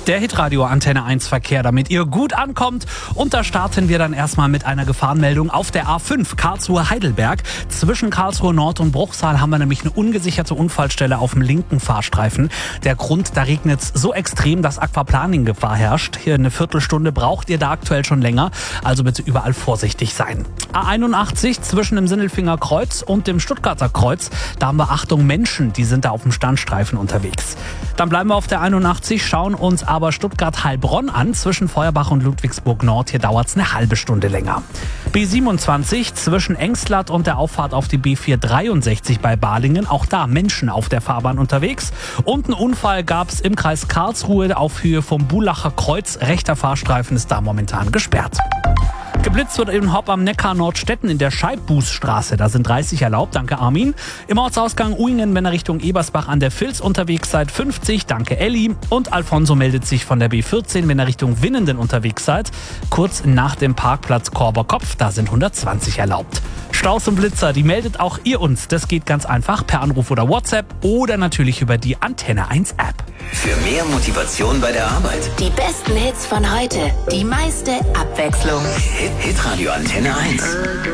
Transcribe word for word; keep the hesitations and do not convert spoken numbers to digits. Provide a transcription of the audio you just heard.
Der Hitradio Antenne eins Verkehr, damit ihr gut ankommt. Und da starten wir dann erstmal mit einer Gefahrenmeldung auf der A fünf Karlsruhe-Heidelberg. Zwischen Karlsruhe Nord und Bruchsal haben wir nämlich eine ungesicherte Unfallstelle auf dem linken Fahrstreifen. Der Grund, da regnet es so extrem, dass Aquaplaning-Gefahr herrscht. Hier eine Viertelstunde braucht ihr da aktuell schon länger. Also bitte überall vorsichtig sein. A einundachtzig zwischen dem Sinnelfinger Kreuz und dem Stuttgarter Kreuz. Da haben wir Achtung Menschen, die sind da auf dem Standstreifen unterwegs. Dann bleiben wir auf der einundachtzig, schauen uns aber Stuttgart-Heilbronn an. Zwischen Feuerbach und Ludwigsburg Nord, hier dauert es eine halbe Stunde länger. B siebenundzwanzig zwischen Engstlatt und der Auffahrt auf die B vierhundertdreiundsechzig bei Balingen. Auch da Menschen auf der Fahrbahn unterwegs. Und einen Unfall gab es im Kreis Karlsruhe auf Höhe vom Bulacher Kreuz. Rechter Fahrstreifen ist da momentan gesperrt. Geblitzt wird in Hopp am Neckar Nordstetten in der Scheibbußstraße. Da sind dreißig erlaubt, danke Armin. Im Ortsausgang Uingen, wenn ihr Richtung Ebersbach an der Vils unterwegs seid, fünfzig, danke Elli. Und Alfonso meldet sich von der B vierzehn, wenn ihr Richtung Winnenden unterwegs seid. Kurz nach dem Parkplatz Korberkopf, da sind hundertzwanzig erlaubt. Staus und Blitzer, die meldet auch ihr uns. Das geht ganz einfach per Anruf oder WhatsApp oder natürlich über die Antenne eins App. Für mehr Motivation bei der Arbeit. Die besten Hits von heute. Die meiste Abwechslung. Hit, Hitradio Antenne eins.